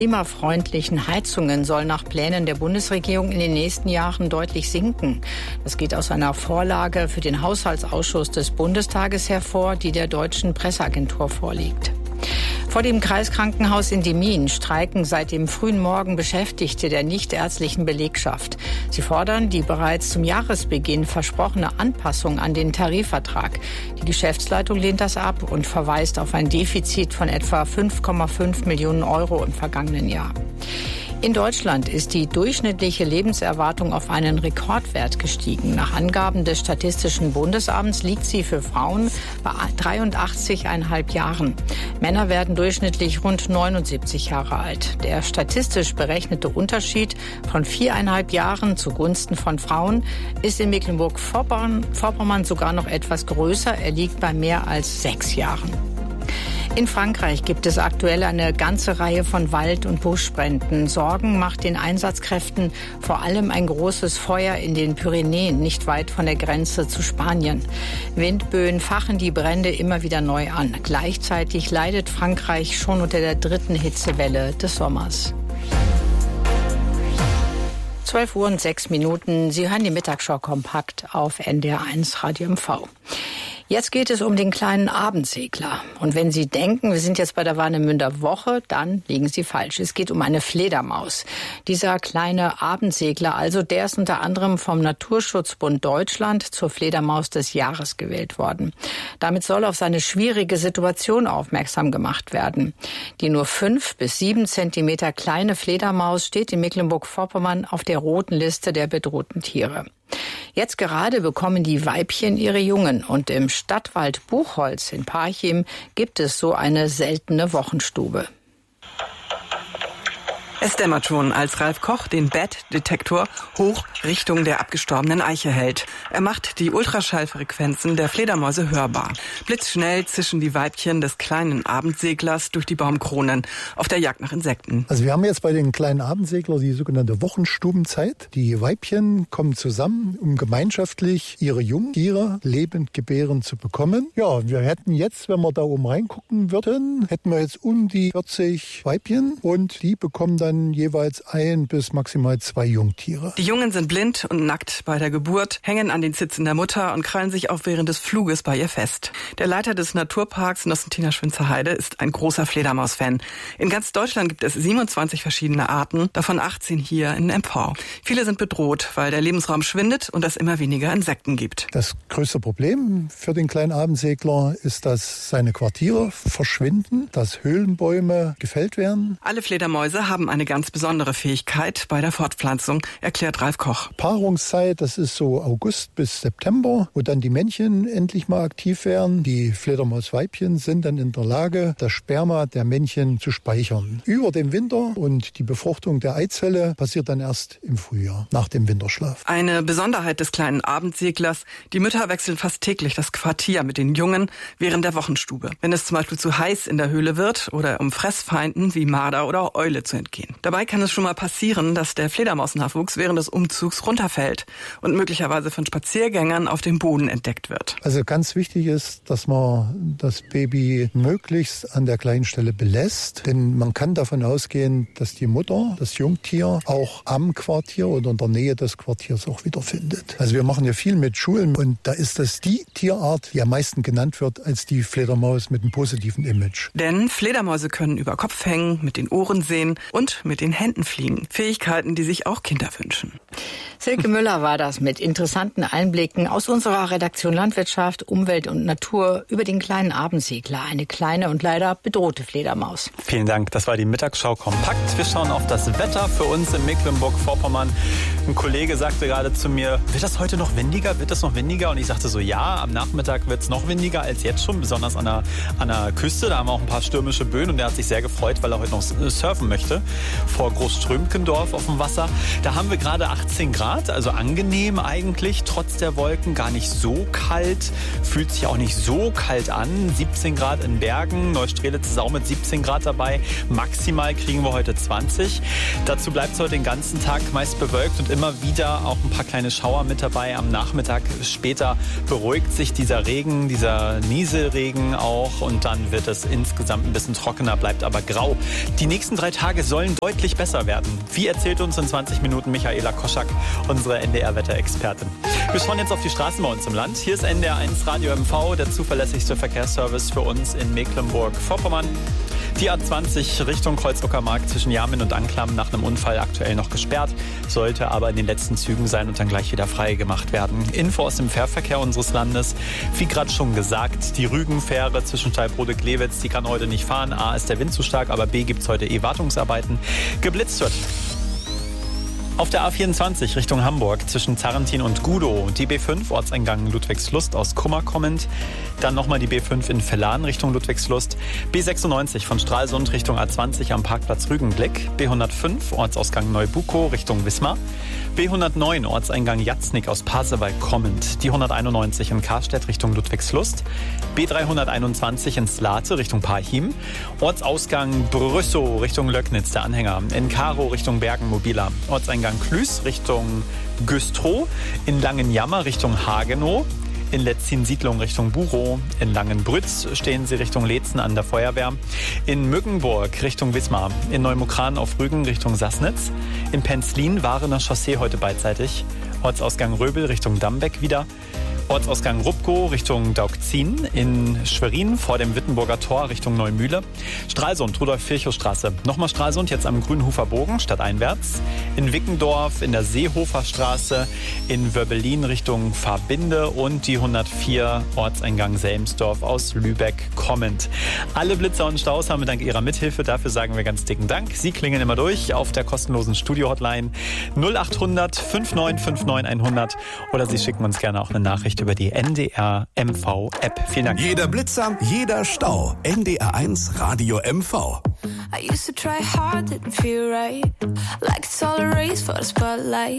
Klimafreundlichen Heizungen soll nach Plänen der Bundesregierung in den nächsten Jahren deutlich sinken. Das geht aus einer Vorlage für den Haushaltsausschuss des Bundestages hervor, die der Deutschen Presseagentur vorliegt. Vor dem Kreiskrankenhaus in Demmin streiken seit dem frühen Morgen Beschäftigte der nichtärztlichen Belegschaft. Sie fordern die bereits zum Jahresbeginn versprochene Anpassung an den Tarifvertrag. Die Geschäftsleitung lehnt das ab und verweist auf ein Defizit von etwa 5,5 Millionen Euro im vergangenen Jahr. In Deutschland ist die durchschnittliche Lebenserwartung auf einen Rekordwert gestiegen. Nach Angaben des Statistischen Bundesamts liegt sie für Frauen bei 83,5 Jahren. Männer werden durchschnittlich rund 79 Jahre alt. Der statistisch berechnete Unterschied von 4,5 Jahren zugunsten von Frauen ist in Mecklenburg-Vorpommern sogar noch etwas größer. Er liegt bei mehr als 6 Jahren. In Frankreich gibt es aktuell eine ganze Reihe von Wald- und Buschbränden. Sorgen macht den Einsatzkräften vor allem ein großes Feuer in den Pyrenäen, nicht weit von der Grenze zu Spanien. Windböen fachen die Brände immer wieder neu an. Gleichzeitig leidet Frankreich schon unter der 3. Hitzewelle des Sommers. 12:06 Uhr. Sie hören die Mittagsschau kompakt auf NDR1 Radio MV. Jetzt geht es um den kleinen Abendsegler. Und wenn Sie denken, wir sind jetzt bei der Warnemünder Woche, dann liegen Sie falsch. Es geht um eine Fledermaus. Dieser kleine Abendsegler, also der ist unter anderem vom Naturschutzbund Deutschland zur Fledermaus des Jahres gewählt worden. Damit soll auf seine schwierige Situation aufmerksam gemacht werden. Die nur 5 bis 7 Zentimeter kleine Fledermaus steht in Mecklenburg-Vorpommern auf der roten Liste der bedrohten Tiere. Jetzt gerade bekommen die Weibchen ihre Jungen und im Stadtwald Buchholz in Parchim gibt es so eine seltene Wochenstube. Es dämmert schon, als Ralf Koch den Bat-Detektor hoch Richtung der abgestorbenen Eiche hält. Er macht die Ultraschallfrequenzen der Fledermäuse hörbar. Blitzschnell zischen die Weibchen des kleinen Abendseglers durch die Baumkronen auf der Jagd nach Insekten. Also wir haben jetzt bei den kleinen Abendsegler die sogenannte Wochenstubenzeit. Die Weibchen kommen zusammen, um gemeinschaftlich ihre Jungtiere lebend gebären zu bekommen. Ja, wir hätten jetzt, wenn wir da oben reingucken würden, hätten wir jetzt um die 40 Weibchen und die bekommen dann jeweils 1 bis maximal 2 Jungtiere. Die Jungen sind blind und nackt bei der Geburt, hängen an den Zitzen der Mutter und krallen sich auch während des Fluges bei ihr fest. Der Leiter des Naturparks Nossentiner-Schwinzer-Heide ist ein großer Fledermaus-Fan. In ganz Deutschland gibt es 27 verschiedene Arten, davon 18 hier in MV. Viele sind bedroht, weil der Lebensraum schwindet und es immer weniger Insekten gibt. Das größte Problem für den kleinen Abendsegler ist, dass seine Quartiere verschwinden, dass Höhlenbäume gefällt werden. Alle Fledermäuse haben eine ganz besondere Fähigkeit bei der Fortpflanzung, erklärt Ralf Koch. Paarungszeit, das ist so August bis September, wo dann die Männchen endlich mal aktiv werden. Die Fledermausweibchen sind dann in der Lage, das Sperma der Männchen zu speichern. Über den Winter und die Befruchtung der Eizelle passiert dann erst im Frühjahr, nach dem Winterschlaf. Eine Besonderheit des kleinen Abendseglers, die Mütter wechseln fast täglich das Quartier mit den Jungen während der Wochenstube. Wenn es zum Beispiel zu heiß in der Höhle wird oder um Fressfeinden wie Marder oder Eule zu entgehen. Dabei kann es schon mal passieren, dass der Fledermausnachwuchs während des Umzugs runterfällt und möglicherweise von Spaziergängern auf dem Boden entdeckt wird. Also ganz wichtig ist, dass man das Baby möglichst an der kleinen Stelle belässt, denn man kann davon ausgehen, dass die Mutter das Jungtier auch am Quartier oder in der Nähe des Quartiers auch wiederfindet. Also wir machen ja viel mit Schulen und da ist das die Tierart, die am meisten genannt wird als die Fledermaus mit einem positiven Image. Denn Fledermäuse können über Kopf hängen, mit den Ohren sehen und mit den Händen fliegen. Fähigkeiten, die sich auch Kinder wünschen. Silke Müller war das mit interessanten Einblicken aus unserer Redaktion Landwirtschaft, Umwelt und Natur über den kleinen Abendsegler, eine kleine und leider bedrohte Fledermaus. Vielen Dank, das war die Mittagsschau kompakt. Wir schauen auf das Wetter für uns in Mecklenburg-Vorpommern. Ein Kollege sagte gerade zu mir, wird das heute noch windiger? Wird das noch windiger? Und ich sagte so, ja, am Nachmittag wird es noch windiger als jetzt schon, besonders an der Küste. Da haben wir auch ein paar stürmische Böen und der hat sich sehr gefreut, weil er heute noch surfen möchte vor Großströmkendorf auf dem Wasser. Da haben wir gerade 8 18 Grad, also angenehm eigentlich, trotz der Wolken, gar nicht so kalt, fühlt sich auch nicht so kalt an. 17 Grad in Bergen, Neustrelitz ist auch mit 17 Grad dabei, maximal kriegen wir heute 20. Dazu bleibt es heute den ganzen Tag meist bewölkt und immer wieder auch ein paar kleine Schauer mit dabei. Am Nachmittag später beruhigt sich dieser Regen, dieser Nieselregen auch und dann wird es insgesamt ein bisschen trockener, bleibt aber grau. Die nächsten 3 Tage sollen deutlich besser werden. Wie erzählt uns in 20 Minuten Michaela Koschak, unsere NDR-Wetterexpertin. Wir schauen jetzt auf die Straßen bei uns im Land. Hier ist NDR1 Radio MV, der zuverlässigste Verkehrsservice für uns in Mecklenburg-Vorpommern. Die A20 Richtung Kreuz-Uckermark zwischen Jamin und Anklam nach einem Unfall aktuell noch gesperrt, sollte aber in den letzten Zügen sein und dann gleich wieder frei gemacht werden. Info aus dem Fährverkehr unseres Landes. Wie gerade schon gesagt, die Rügenfähre zwischen Steilbrode-Glewitz, die kann heute nicht fahren. A, ist der Wind zu stark, aber B, gibt es heute Wartungsarbeiten. Geblitzt wird auf der A24 Richtung Hamburg zwischen Zarrentin und Gudow, die B5 Ortseingang Ludwigslust aus Kummer kommend, dann nochmal die B5 in Vellan Richtung Ludwigslust, B96 von Stralsund Richtung A20 am Parkplatz Rügenblick, B105 Ortsausgang Neubukow Richtung Wismar, B109 Ortseingang Jatznik aus Pasewalk kommend, die 191 in Karstedt Richtung Ludwigslust, B321 in Slate Richtung Parchim, Ortsausgang Brüssow Richtung Löcknitz, der Anhänger, in Karo Richtung Bergen mobiler, Ortseingang Klüß Richtung Güstrow, in Langenjammer Richtung Hagenow, in Letzin-Siedlung Richtung Burow, in Langenbrütz stehen Sie Richtung Leetzen an der Feuerwehr, in Mückenburg Richtung Wismar, in Neumukran auf Rügen Richtung Sassnitz, in Penzlin Warener Chaussee heute beidseitig, Ortsausgang Röbel Richtung Dambeck wieder, Ortsausgang Rupkow Richtung Daugzin, in Schwerin vor dem Wittenburger Tor Richtung Neumühle, Stralsund, Rudolf-Virchow-Straße, nochmal Stralsund, jetzt am Grünhofer Bogen, stadteinwärts, in Wickendorf, in der Seehofer Straße, in Wörbelin Richtung Verbinde und die 104 Ortseingang Selmsdorf aus Lübeck kommend. Alle Blitzer und Staus haben wir dank Ihrer Mithilfe, dafür sagen wir ganz dicken Dank. Sie klingeln immer durch auf der kostenlosen Studio-Hotline 0800 5959 100 oder Sie schicken uns gerne auch eine Nachricht über die NDR MV App. Vielen Dank. Jeder Blitzer, jeder Stau. NDR1 Radio MV. I used to try hard, didn't feel right. Like it's all a race for the spotlight.